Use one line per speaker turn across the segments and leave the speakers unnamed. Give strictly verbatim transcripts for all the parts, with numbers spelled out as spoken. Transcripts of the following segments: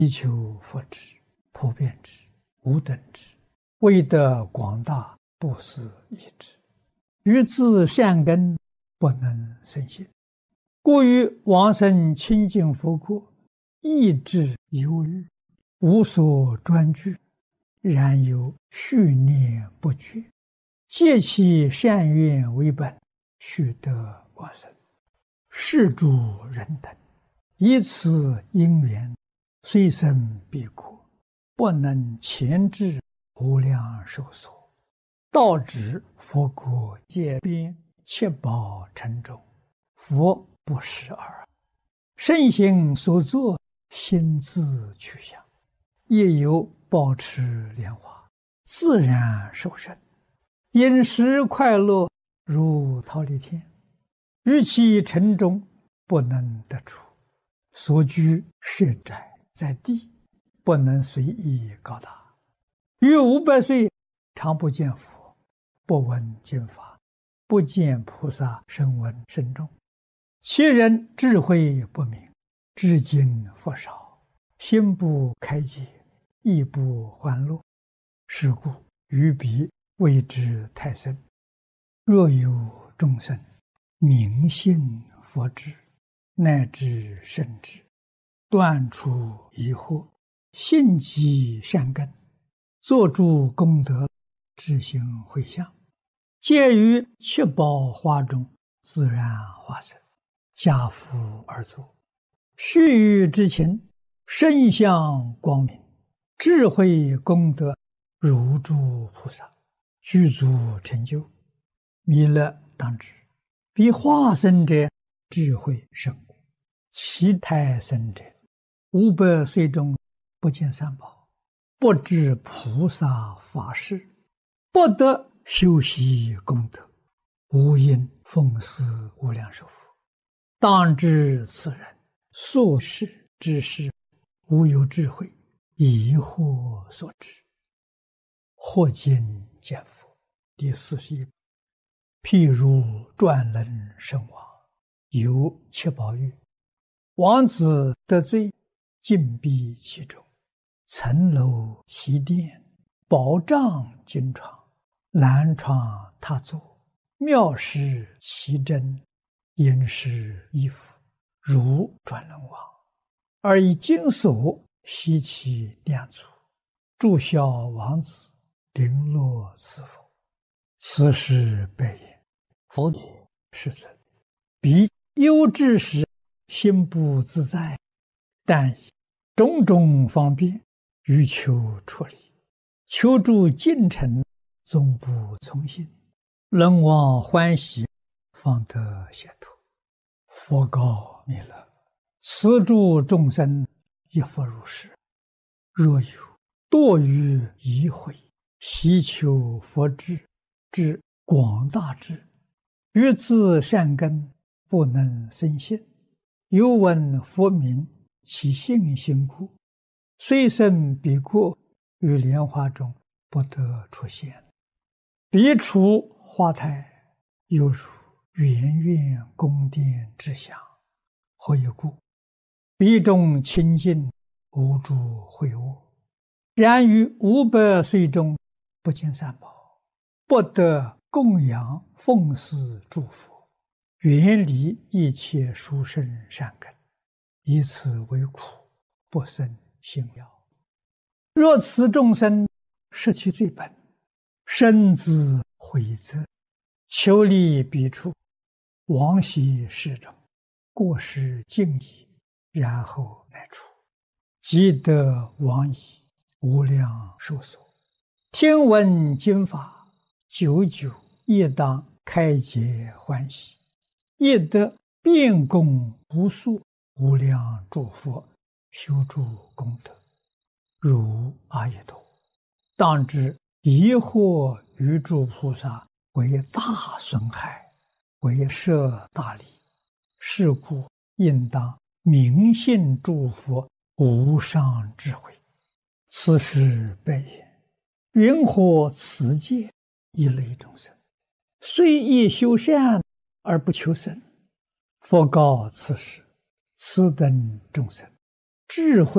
以求佛智、普遍智、无等智，为得广大不思议智。于自善根不能生信，故于往生清净佛国，意志忧虑，无所专具，然有续念不绝，借其善愿为本，须得往生。是诸人等以此因缘，虽生彼国，不能前至无量寿所，到指佛国界边，七宝城中，佛不识耳。圣行所作，心自去向，亦有保持莲花，自然受生，饮食快乐，如忉利天。于其城中不能得出，所居设宅在地，不能随意高大。于五百岁常不见佛，不闻经法，不见菩萨声闻甚众。其人智慧不明，知经佛少，心不开解，亦不欢乐。是故于彼谓之太深。若有众生明信佛智，乃至圣智，断除疑惑，信积善根，作诸功德，自行回向，皆于七宝花中自然化身，家福而作。须臾之情，身相光明，智慧功德如诸菩萨，具足成就。弥勒当知，彼化身者智慧甚故，其胎生者五百岁中不见三宝，不知菩萨法事，不得修习功德，无因奉祀无量寿佛。当知此人所事之事，无有智慧，疑惑所致。或今见佛第四十一。譬如转轮圣王，有七宝玉，王子得罪，禁闭其中，层楼其殿，宝帐金床，蓝床榻座，妙饰其珍，殷实衣服，如转轮王，而以金锁悉其两足，祝孝王子，绫罗赐佛。此时白言：佛也，世尊，彼忧之时，心不自在，但以种种方便，欲求出离，求助进程，总不从心，人望欢喜，方得解脱。佛告弥勒：此诸众生亦复如是。若有堕于疑慧，希求佛智之广大智，于自善根不能生信，犹闻佛名，其信心故，虽生彼国，于莲花中不得出现。彼处花台，犹如圆圆宫殿之祥。何以故？彼中清净，无诸秽恶。然于五百岁中，不见三宝，不得供养奉祀诸佛，远离一切殊胜善根，以此为苦，不生信要。若此众生失其罪本，身自悔责，求离彼处，往昔世中，过失尽已，然后乃出，即得往矣，无量寿所。听闻经法，久久亦当开解欢喜，亦得遍供无数无量诸佛，修诸功德，如阿逸多。当知疑惑于诸菩萨，为大损害，为摄大利。是故应当明信诸佛无上智慧。此时白言：云何此界一类众生，虽亦修善而不求生？佛告此时：此等众生智慧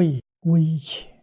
微浅